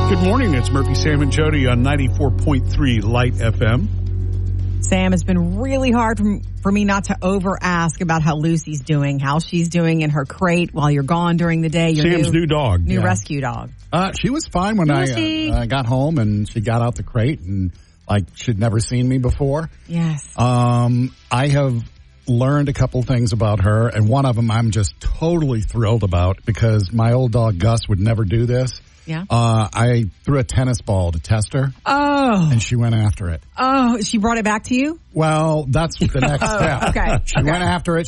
Good morning. It's Murphy, Sam, and Jody on 94.3 Light FM. Sam, it's been really hard for me not to over-ask about how Lucy's doing, how she's doing in her crate while you're gone during the day. Your Sam's new dog. New rescue dog. She was fine when I got home, and she got out the crate, and like she'd never seen me before. Yes. I have learned a couple things about her, and one of them I'm just totally thrilled about because my old dog Gus would never do this. Yeah. I threw a tennis ball to test her. Oh. And she went after it. Oh, she brought it back to you? Well, that's the next step. Okay. She went after it.